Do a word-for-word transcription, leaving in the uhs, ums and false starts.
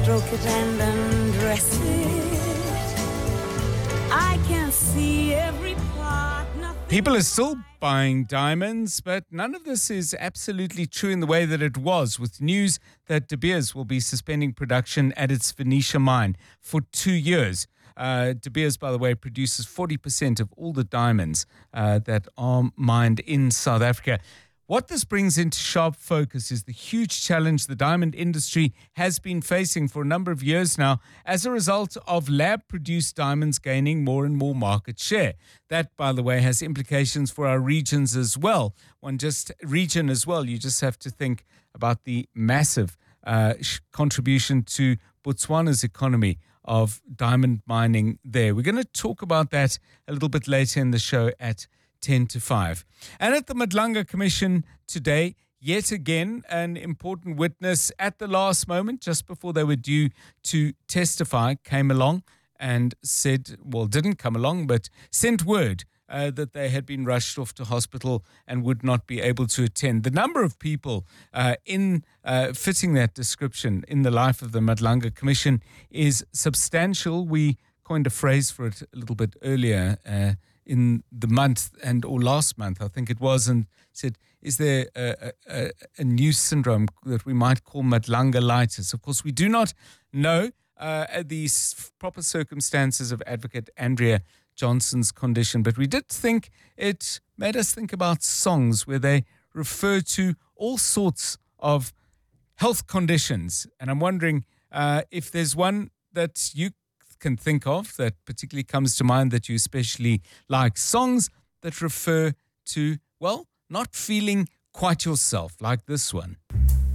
stroke it and undress it. I can see every part. People are still buying diamonds, but none of this is absolutely true in the way that it was, with news that De Beers will be suspending production at its Venetia mine for two years. Uh, De Beers, by the way, produces forty percent of all the diamonds uh, that are mined in South Africa. What this brings into sharp focus is the huge challenge the diamond industry has been facing for a number of years now as a result of lab-produced diamonds gaining more and more market share. That, by the way, has implications for our regions as well. One just region as well, you just have to think about the massive uh, contribution to Botswana's economy of diamond mining there. We're going to talk about that a little bit later in the show at ten to five. And at the Madlanga Commission today, yet again, an important witness at the last moment, just before they were due to testify, came along and said, well, didn't come along, but sent word uh, that they had been rushed off to hospital and would not be able to attend. The number of people uh, in uh, fitting that description in the life of the Madlanga Commission is substantial. We coined a phrase for it a little bit earlier uh, in the month and or last month, I think it was, and said, is there a, a, a new syndrome that we might call Madlanga-litis? Of course, we do not know uh, the proper circumstances of Advocate Andrea Johnson's condition, but we did think it made us think about songs where they refer to all sorts of health conditions. And I'm wondering uh, if there's one that you can think of that particularly comes to mind that you especially like, songs that refer to, well, not feeling quite yourself, like this one.